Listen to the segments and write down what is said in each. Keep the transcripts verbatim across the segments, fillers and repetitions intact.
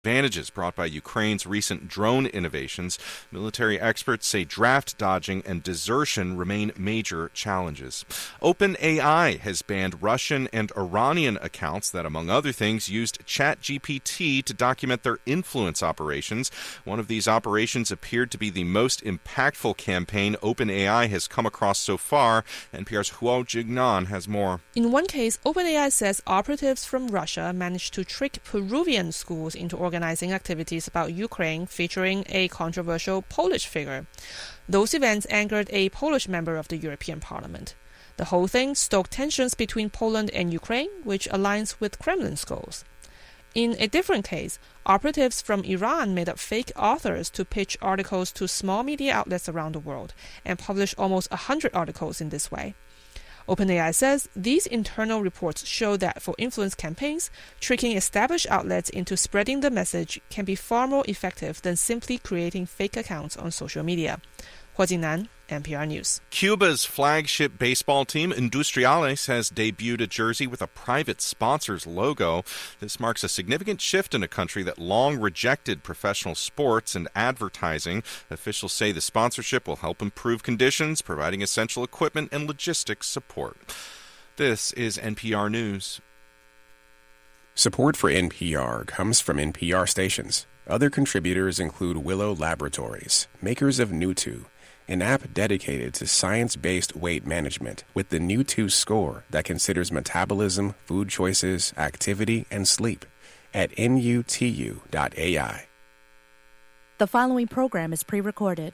advantages brought by Ukraine's recent drone innovations. Military experts say draft dodging and desertion remain major challenges. OpenAI has banned Russian and Iranian accounts that, among other things, used ChatGPT to document their influence operations. One of these operations appeared to be the most impactful campaign OpenAI has come across so far. N P R's Huo Jingnan has more. In one case, OpenAI says operatives from Russia managed to trick Peruvian schools into organizing activities about Ukraine featuring a controversial Polish figure. Those events angered a Polish member of the European Parliament. The whole thing stoked tensions between Poland and Ukraine, which aligns with Kremlin's goals. In a different case, operatives from Iran made up fake authors to pitch articles to small media outlets around the world and published almost one hundred articles in this way. OpenAI says these internal reports show that for influence campaigns, tricking established outlets into spreading the message can be far more effective than simply creating fake accounts on social media. Hua Jingnan, N P R News. Cuba's flagship baseball team, Industriales, has debuted a jersey with a private sponsor's logo. This marks a significant shift in a country that long rejected professional sports and advertising. Officials say the sponsorship will help improve conditions, providing essential equipment and logistics support. This is N P R News. Support for N P R comes from N P R stations. Other contributors include Willow Laboratories, makers of Nutu, an app dedicated to science-based weight management with the Nutu score that considers metabolism, food choices, activity, and sleep at N U T U dot A I. The following program is pre-recorded.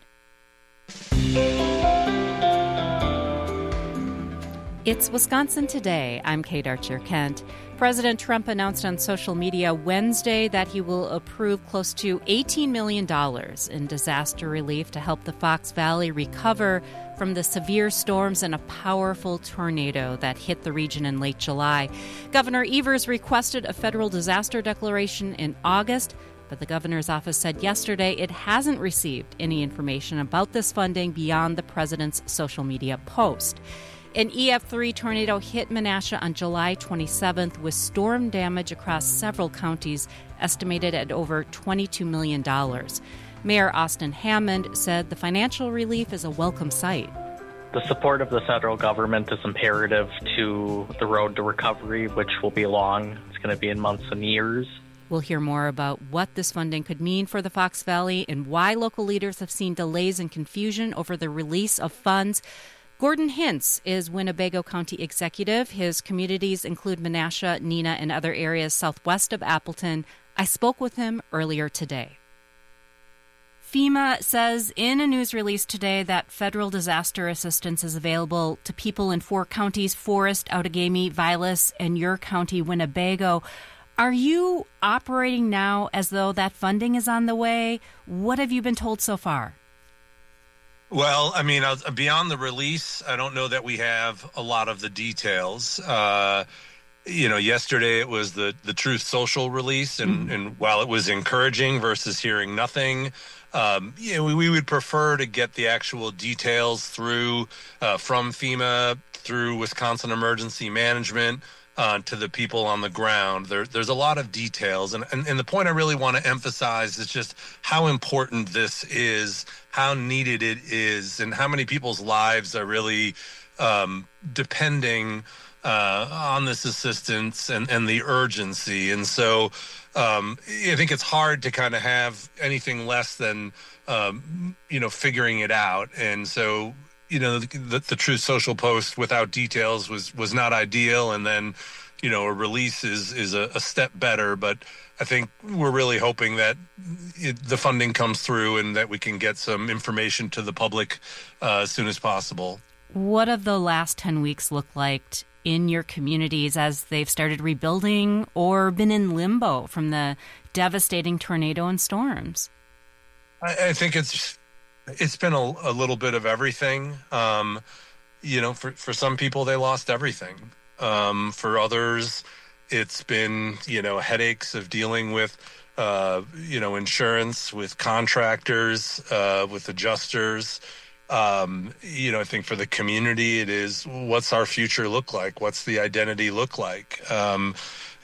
It's Wisconsin Today. I'm Kate Archer-Kent. President Trump announced on social media Wednesday that he will approve close to eighteen million dollars in disaster relief to help the Fox Valley recover from the severe storms and a powerful tornado that hit the region in late July. Governor Evers requested a federal disaster declaration in August, but the governor's office said yesterday it hasn't received any information about this funding beyond the president's social media post. An E F three tornado hit Menasha on July twenty-seventh with storm damage across several counties estimated at over twenty-two million dollars. Mayor Austin Hammond said the financial relief is a welcome sight. The support of the federal government is imperative to the road to recovery, which will be long. It's going to be in months and years. We'll hear more about what this funding could mean for the Fox Valley and why local leaders have seen delays and confusion over the release of funds. Gordon Hintz is Winnebago County executive. His communities include Menasha, Neenah, and other areas southwest of Appleton. I spoke with him earlier today. FEMA says in a news release today that federal disaster assistance is available to people in four counties, Forest, Outagamie, Vilas, and your county, Winnebago. Are you operating now as though that funding is on the way? What have you been told so far? Well, I mean, beyond the release, I don't know that we have a lot of the details. Uh, you know, yesterday it was the, the Truth Social release, and, mm-hmm. and while it was encouraging versus hearing nothing, um, you know, we, we would prefer to get the actual details through uh, from FEMA, through Wisconsin Emergency Management, Uh, to the people on the ground. There, there's a lot of details. And, and, and the point I really want to emphasize is just how important this is, how needed it is, and how many people's lives are really um, depending uh, on this assistance and, and the urgency. And so um, I think it's hard to kind of have anything less than, um, you know, figuring it out. And so you know, the, the Truth Social post without details was, was not ideal. And then, you know, a release is, is a, a step better. But I think we're really hoping that it, the funding comes through and that we can get some information to the public uh, as soon as possible. What have the last ten weeks looked like in your communities as they've started rebuilding or been in limbo from the devastating tornado and storms? I, I think it's... It's been a, a little bit of everything. Um, you know, for, for some people, they lost everything. Um, for others, it's been, you know, headaches of dealing with, uh, you know, insurance, with contractors, uh, with adjusters. Um, you know, I think for the community, it is, what's our future look like? What's the identity look like? Um,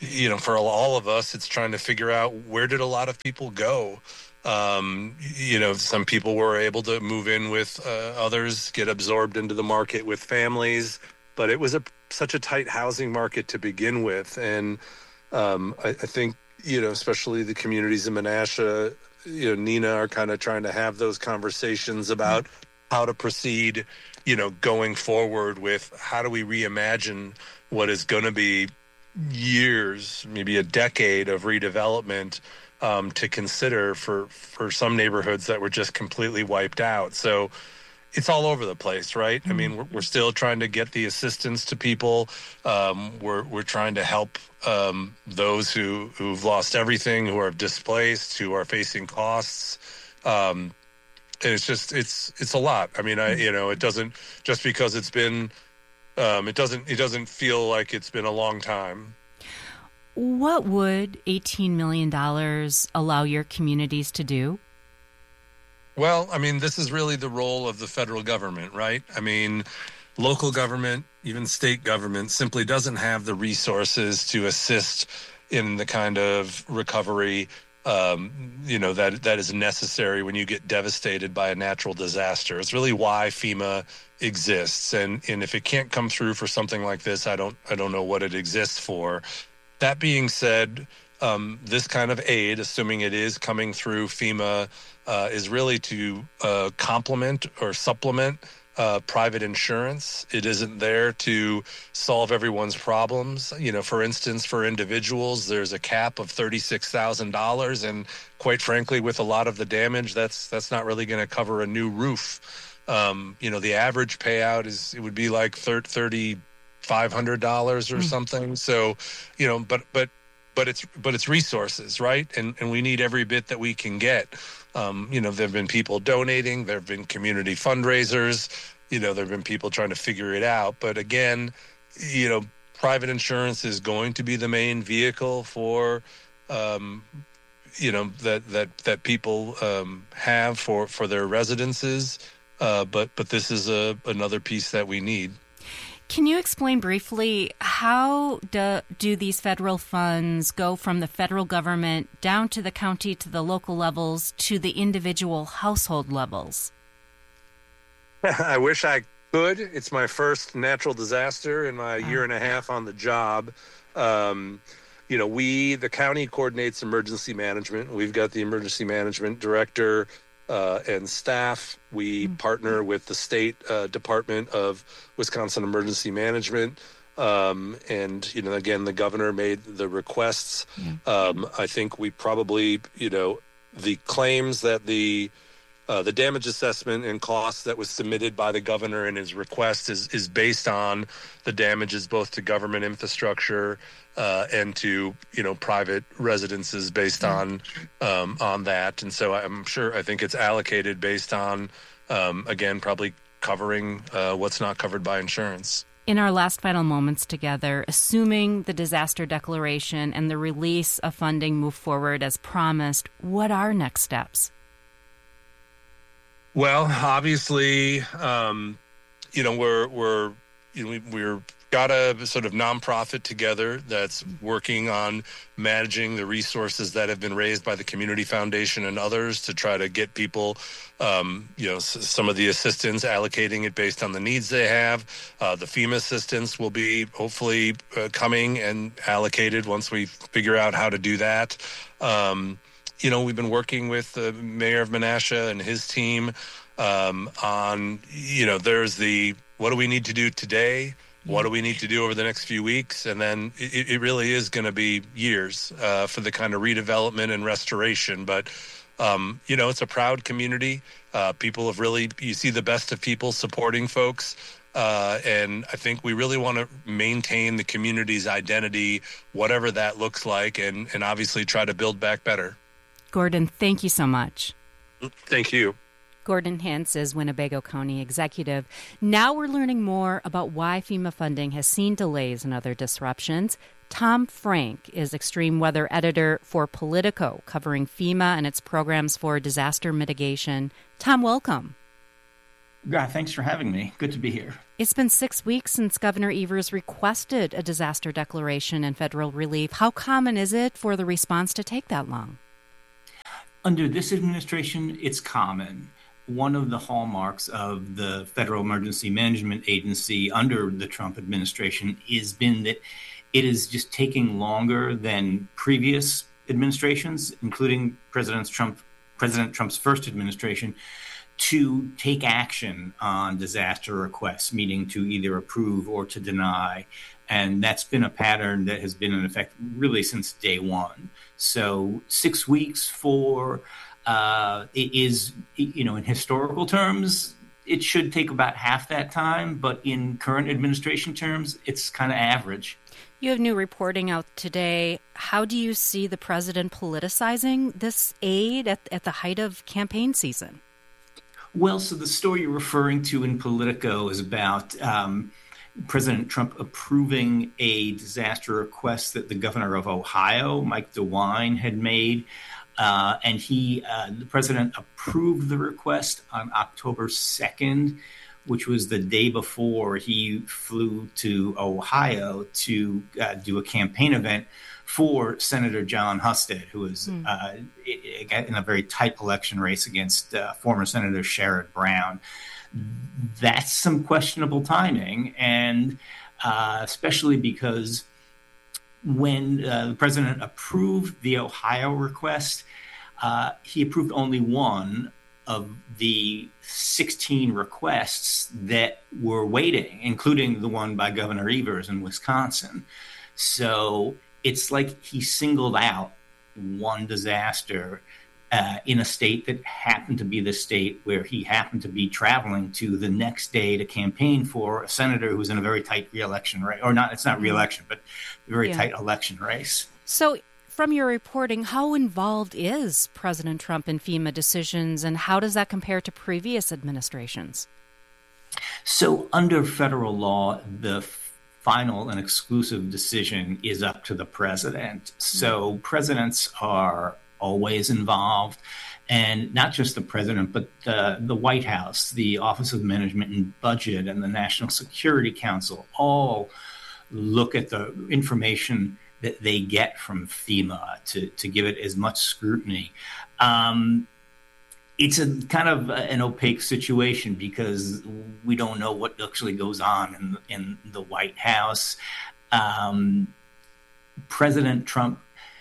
you know, for all of us, it's trying to figure out where did a lot of people go. Um, you know, some people were able to move in with uh, others, get absorbed into the market with families, but it was a such a tight housing market to begin with. And um, I, I think, you know, especially the communities in Menasha, you know, Nina are kind of trying to have those conversations about how to proceed, you know, going forward with how do we reimagine what is going to be years, maybe a decade of redevelopment um, to consider for, for some neighborhoods that were just completely wiped out. So it's all over the place, right? Mm-hmm. I mean, we're, we're still trying to get the assistance to people. Um, we're we're trying to help um, those who, who've lost everything, who are displaced, who are facing costs. Um, and it's just, it's it's a lot. I mean, I you know, it doesn't, just because it's been, um, it doesn't it doesn't feel like it's been a long time. What would eighteen million dollars allow your communities to do? Well, I mean, this is really the role of the federal government, right? I mean, local government, even state government, simply doesn't have the resources to assist in the kind of recovery, um, you know, that that is necessary when you get devastated by a natural disaster. It's really why FEMA exists, and and if it can't come through for something like this, I don't I don't know what it exists for. That being said, um, this kind of aid, assuming it is coming through FEMA, Uh, is really to uh, complement or supplement uh, private insurance. It isn't there to solve everyone's problems. You know, for instance, for individuals, there's a cap of thirty-six thousand dollars, and quite frankly, with a lot of the damage, that's that's not really going to cover a new roof. Um, you know, the average payout is it would be like thirty thousand five hundred dollars or mm. something. So, you know, but but but it's but it's resources, right? And and we need every bit that we can get. Um, you know, there have been people donating, there have been community fundraisers, you know, there have been people trying to figure it out. But again, you know, private insurance is going to be the main vehicle for, um, you know, that that that people um, have for, for their residences. Uh, but but this is a, another piece that we need. Can you explain briefly how do, do these federal funds go from the federal government down to the county, to the local levels, to the individual household levels? I wish I could. It's my first natural disaster in my oh. year and a half on the job. Um, you know, we, the county coordinates emergency management. We've got the emergency management director Uh, and staff. We mm-hmm. partner with the state uh, Department of Wisconsin Emergency Management. Um, and, you know, again, the governor made the requests. Yeah. Um, I think we probably, you know, the claims that the uh, the damage assessment and costs that was submitted by the governor in his request is, is based on the damages both to government infrastructure Uh, and to, you know, private residences based on um, on that. And so I'm sure, I think it's allocated based on, um, again, probably covering uh, what's not covered by insurance. In our last final moments together, assuming the disaster declaration and the release of funding move forward as promised, what are next steps? Well, obviously, um, you know, we're, we're, you know, we, we're, got a sort of nonprofit together that's working on managing the resources that have been raised by the Community Foundation and others to try to get people, um, you know, s- some of the assistance, allocating it based on the needs they have. Uh, the FEMA assistance will be hopefully uh, coming and allocated once we figure out how to do that. Um, you know, we've been working with the mayor of Menasha and his team um, on, you know, there's the, what do we need to do today? What do we need to do over the next few weeks? And then it, it really is going to be years uh, for the kind of redevelopment and restoration. But, um, you know, it's a proud community. Uh, people have really, you see the best of people supporting folks. Uh, and I think we really want to maintain the community's identity, whatever that looks like, and, and obviously try to build back better. Gordon, thank you so much. Thank you. Gordon Hintz is Winnebago County Executive. Now we're learning more about why FEMA funding has seen delays and other disruptions. Tom Frank is extreme weather editor for Politico, covering FEMA and its programs for disaster mitigation. Tom, welcome. God, thanks for having me. Good to be here. It's been six weeks since Governor Evers requested a disaster declaration and federal relief. How common is it for the response to take that long? Under this administration, it's common. One of the hallmarks of the Federal Emergency Management Agency under the Trump administration has been that it is just taking longer than previous administrations, including President Trump, President Trump's first administration, to take action on disaster requests, meaning to either approve or to deny. And that's been a pattern that has been in effect really since day one. So six weeks for uh, it is, you know, in historical terms, it should take about half that time. But in current administration terms, it's kind of average. You have new reporting out today. How do you see the president politicizing this aid at, at the height of campaign season? Well, so the story you're referring to in Politico is about um, President Trump approving a disaster request that the governor of Ohio, Mike DeWine, had made. Uh, and he, uh, the president approved the request on October second, which was the day before he flew to Ohio to uh, do a campaign event for Senator John Husted, who was mm. uh, in a very tight election race against uh, former Senator Sherrod Brown. That's some questionable timing, and uh, especially because when uh, the president approved the Ohio request, uh, he approved only one of the sixteen requests that were waiting, including the one by Governor Evers in Wisconsin. So it's like he singled out one disaster uh, in a state that happened to be the state where he happened to be traveling to the next day to campaign for a senator who's in a very tight reelection race, or not, it's not reelection, but a very yeah. tight election race. So from your reporting, how involved is President Trump in FEMA decisions, and how does that compare to previous administrations? So under federal law, the final and exclusive decision is up to the president. So presidents are always involved, and not just the president, but the, the White House, the Office of Management and Budget, and the National Security Council all look at the information that they get from FEMA to, to give it as much scrutiny. Um, It's a kind of an opaque situation because we don't know what actually goes on in, in the White House. Um, President Trump,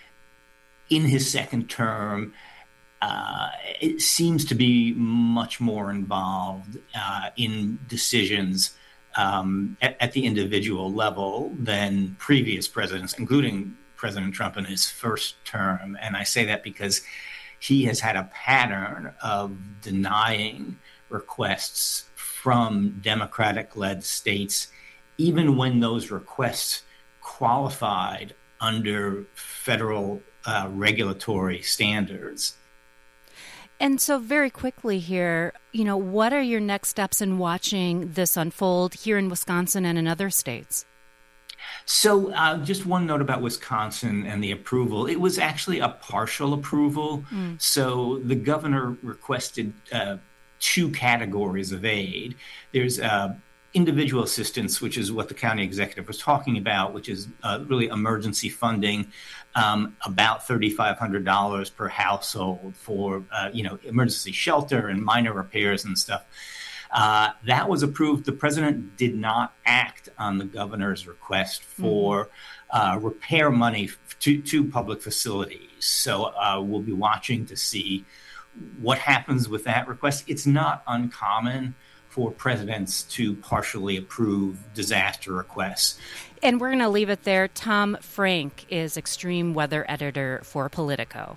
in his second term, uh, it seems to be much more involved uh, in decisions um, at, at the individual level than previous presidents, including President Trump in his first term. And I say that because he has had a pattern of denying requests from Democratic-led states, even when those requests qualified under federal uh, regulatory standards. And so very quickly here, you know, what are your next steps in watching this unfold here in Wisconsin and in other states? So uh, just one note about Wisconsin and the approval. It was actually a partial approval. Mm. So the governor requested uh, two categories of aid. There's uh, individual assistance, which is what the county executive was talking about, which is uh, really emergency funding, um, about three thousand five hundred dollars per household for, uh, you know, emergency shelter and minor repairs and stuff. Uh, that was approved. The president did not act on the governor's request for uh, repair money to, to public facilities. So uh, we'll be watching to see what happens with that request. It's not uncommon for presidents to partially approve disaster requests. And we're going to leave it there. Tom Frank is extreme weather editor for Politico.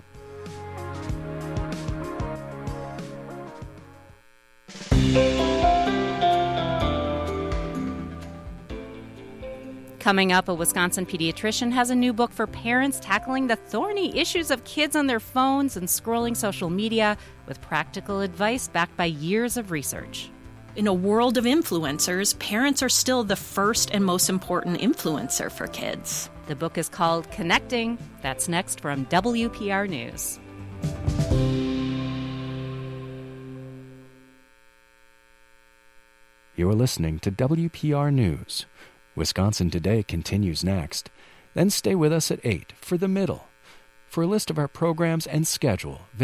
Coming up, a Wisconsin pediatrician has a new book for parents tackling the thorny issues of kids on their phones and scrolling social media with practical advice backed by years of research. In a world of influencers, parents are still the first and most important influencer for kids. The book is called Connecting. That's next from W P R News. You're listening to W P R News. Wisconsin Today continues next. Then stay with us at eight for The Middle. For a list of our programs and schedule,